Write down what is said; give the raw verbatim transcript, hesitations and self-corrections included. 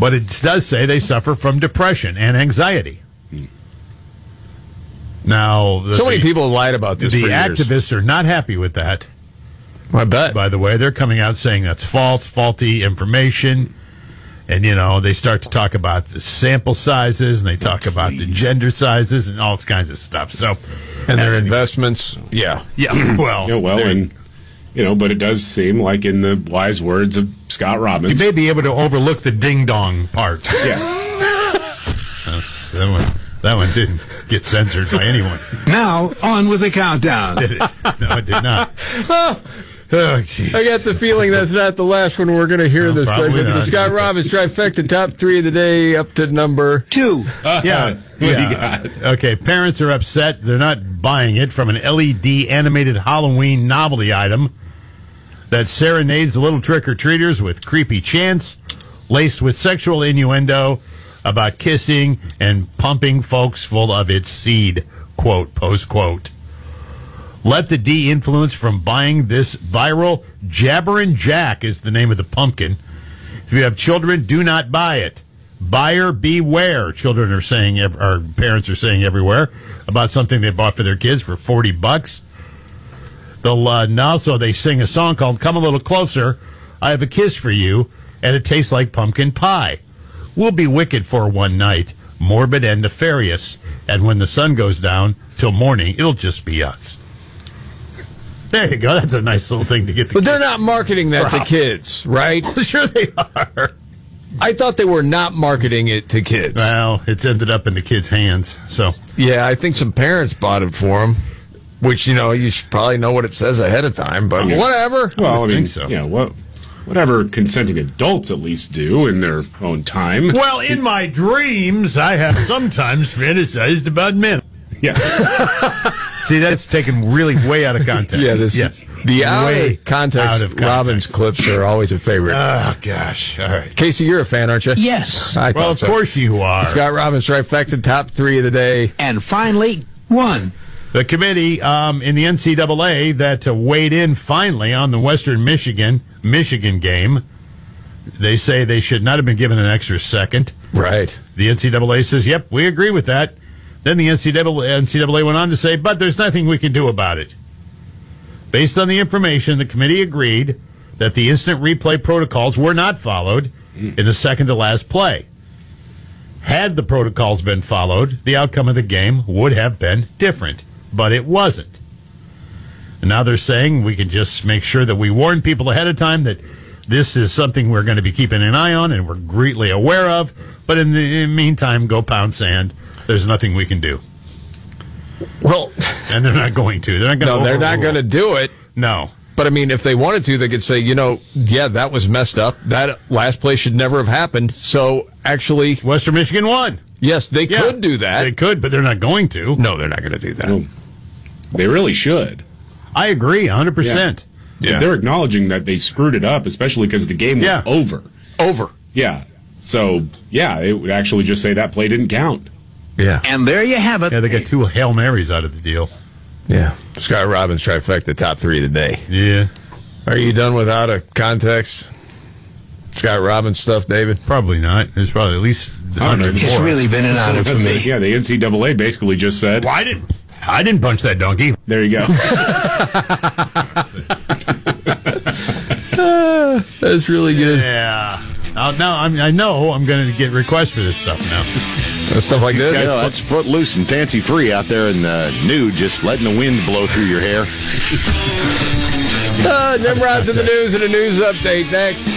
But it does say they suffer from depression and anxiety. Hmm. Now, the, so many the, people lied about this. The for years. activists are not happy with that. I bet. By the way, they're coming out saying that's false, faulty information. And, you know, they start to talk about the sample sizes, and they talk oh, about the gender sizes and all kinds of stuff. So, And their and, investments. Yeah. Yeah, well. Yeah, well, and, you know, but it does seem like in the wise words of Scott Robbins. You may be able to overlook the ding-dong part. Yeah. That's, that one. That one didn't get censored by anyone. Now, on with the countdown. Did it? No, it did not. Oh, jeez. I got the feeling that's not the last one we're going to hear No, this segment. The Scott Robbins trifecta, top three of the day, up to number two. Uh, yeah. yeah. Okay, parents are upset. They're not buying it from an L E D animated Halloween novelty item that serenades the little trick-or-treaters with creepy chants laced with sexual innuendo about kissing and pumping folks full of its seed, quote, post quote. Let the de-influence from buying this viral Jabberin' Jack is the name of the pumpkin. If you have children, do not buy it. Buyer beware, children are saying, or parents are saying everywhere, about something they bought for their kids for forty bucks. They'll, uh, and also they sing a song called Come a Little Closer, I Have a Kiss for You, and it tastes like pumpkin pie. We'll be wicked for one night, morbid and nefarious, and when the sun goes down till morning, it'll just be us. There you go. That's a nice little thing to get the But kids. they're not marketing that to kids, right? Sure they are. I thought they were not marketing it to kids. Well, it's ended up in the kids' hands, so. Yeah, I think some parents bought it for them, which, you know, you should probably know what it says ahead of time, but yeah. whatever. Well, I, I mean, think so. Yeah, what? Whatever consenting adults at least do in their own time. Well, in my dreams, I have sometimes fantasized about men. Yeah. See, that's taken really way out of context. Yeah, this, yes. the out way of context, out of context. Robbins clips are always a favorite. Oh, gosh. All right. Casey, you're a fan, aren't you? Yes. I well, of so. course you are. Scott Robbins trifecta, top three of the day. And finally, one. The committee um, in the N C double A that uh, weighed in finally on the Western Michigan Michigan game, they say they should not have been given an extra second. Right. The N C double A says, yep, we agree with that. Then the N C double A, N C double A went on to say, but there's nothing we can do about it. Based on the information, the committee agreed that the instant replay protocols were not followed in the second-to-last play. Had the protocols been followed, the outcome of the game would have been different. But it wasn't. And now they're saying we can just make sure that we warn people ahead of time that this is something we're going to be keeping an eye on and we're greatly aware of. But in the, in the meantime, go pound sand. There's nothing we can do. Well, and they're not going to. They're not going to. No, they're not going to do it. No. But I mean, if they wanted to, they could say, you know, yeah, that was messed up. That last play should never have happened. So actually, Western Michigan won. Yes, they yeah, could do that. They could, but they're not going to. No, they're not going to do that. No. They really should. I agree, one hundred percent. Yeah. Yeah. They're acknowledging that they screwed it up, especially because the game was yeah. over. Over. Yeah. So, yeah, it would actually just say that play didn't count. Yeah. And there you have it. Yeah, they got two Hail Marys out of the deal. Yeah. Scott Robbins trifecta, top three today. Yeah. Are you done with out of context Scott Robbins stuff, David? Probably not. There's probably at least It's really been an honor for me. Yeah, the N C double A basically just said, well, I didn't, I didn't punch that donkey. There you go. That's really good. Yeah. Uh, now I'm, I know I'm going to get requests for this stuff now. Stuff like this? You know, that's footloose and fancy free out there in the nude, just letting the wind blow through your hair. uh, Nimrod's in the news and a news update next.